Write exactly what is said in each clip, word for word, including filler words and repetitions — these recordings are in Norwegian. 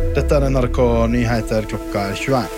Dette er N R K Nyheter klokka er tjueen.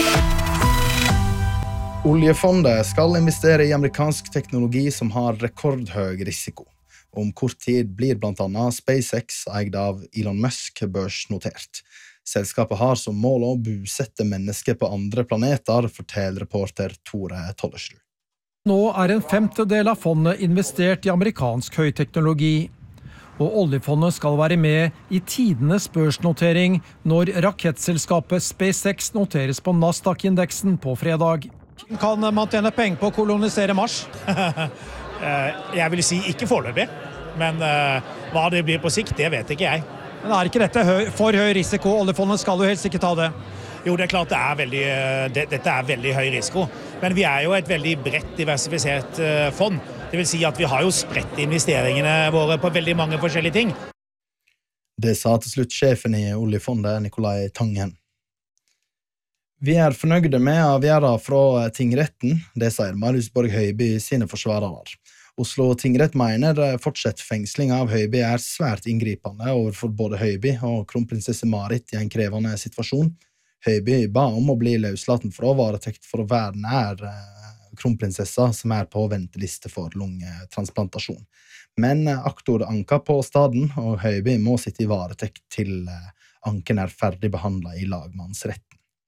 Oljefondet skal investere i amerikansk teknologi som har rekordhøy risiko. Om kort tid blir blant annet SpaceX eid av Elon Musk børsnotert. Selskapet har som mål å bosette mennesker på andre planeter, forteller reporter Tore Tollersrud. Nå er en femtedel av fondet investert i amerikansk høyteknologi. Og oljefondet skal være med i tidenes børsnotering når rakettselskapet SpaceX noteres på Nasdaq-indeksen på fredag. Kan man tjene penger på å kolonisere Mars? Jeg vil si ikke foreløpig, men uh, hva det blir på sikt, det vet ikke jeg. Men er ikke dette høy, for høy risiko? Oljefondet skal jo helst ikke ta det. Jo, det er klart det er veldig, det, dette er veldig høy risiko, men vi er jo et veldig bredt diversifisert uh, fond. Det vil si at vi har jo spredt investeringene våre på veldig mange forskjellige ting. Det sa til slutt sjefen i oljefondet, Nikolai Tangen. Vi er fornøyde med avgjørelsen fra tingretten, det sier Marius Borg Høiby sine forsvarere. Oslo tingrett mener fortsatt fengsling av Høiby er svært inngripende overfor både Høiby og kronprinsesse Marit i en krevende situasjon. Høiby ba om å bli løslaten fra varetekt for å være nær kronprinsessa som er på venteliste for lungetransplantasjon. Men aktor anka på staden, og Høiby må sitte i varetekt til anken er ferdig behandlet i lagmannsretten.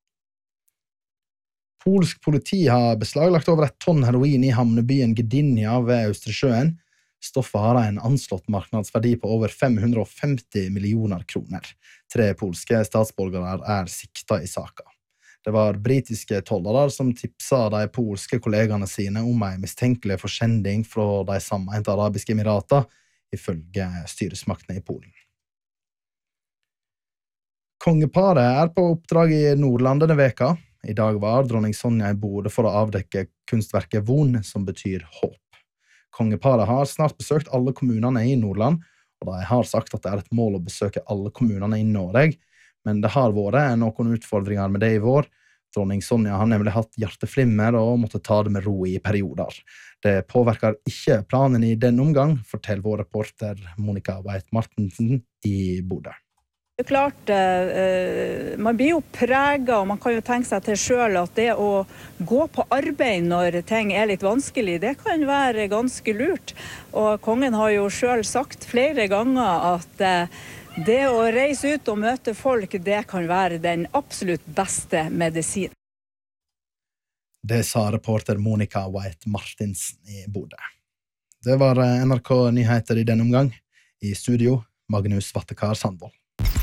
Polsk politi har beslaglagt over et tonn heroin i havnebyen Gdynia ved Østersjøen. Stoffet har en anslått marknadsverdi på over fem hundre og femti millioner kroner. Tre polske statsborgere er siktet i saken. Det var britiske tollere som tipsa de polske kollegene sine om en mistenkelig forsending fra de sammeinte arabiske emirater, ifølge styresmaktene i Polen. Kongeparet er på oppdrag i Nordland denne veka. I dag var dronning Sonja i Bodø for å avdekke kunstverket Von, som betyr håp. Kongeparet har snart besøkt alle kommunene i Nordland, og de har sagt at det er et mål å besøke alle kommunene i Norge, men det har vært noen utfordringer med det i vår. Dronning Sonja har nemlig hatt hjerteflimmer og måtte ta det med ro i perioder. Det påvirker ikke planen i denne omgang, forteller vår reporter Monica Weit-Martensen i Bodø. Det er klart, eh, man blir jo preget, og man kan jo tenke seg til selv at det å gå på arbeid når ting er litt vanskelig, det kan være ganske lurt. Og kongen har jo selv sagt flere ganger at eh, det å reise ut og møte folk, det kan være den absolutt beste medisin. Det sa reporter Monica Weit-Martensen i Bodø. Det var N R K Nyheter i denne omgang. I studio, Magnus Vattekar Sandvold.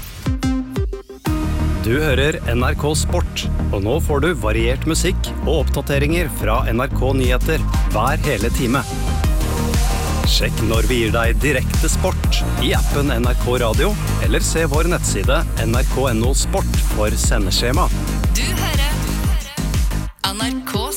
Du hører N R K Sport, og nå får du variert musikk og oppdateringer fra N R K Nyheter hver hele time. Sjekk når vi gir deg direkte sport i appen N R K Radio, eller se vår nettside N R K punktum no sport for sendeskjema. Du hører N R K